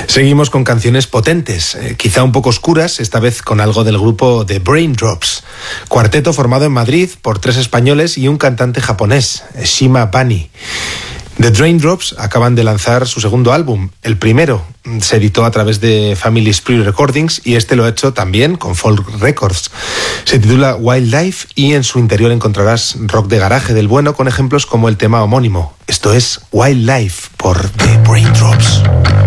Seguimos con canciones potentes, quizá un poco oscuras, esta vez con algo del grupo The Braindrops, cuarteto formado en Madrid por 3 españoles y un cantante japonés, Shima Bani. The Braindrops acaban de lanzar su segundo álbum. El primero se editó a través de Family Spree Recordings y este lo ha hecho también con Folk Records. Se titula Wildlife y en su interior encontrarás rock de garaje del bueno con ejemplos como el tema homónimo. Esto es Wildlife por The Braindrops.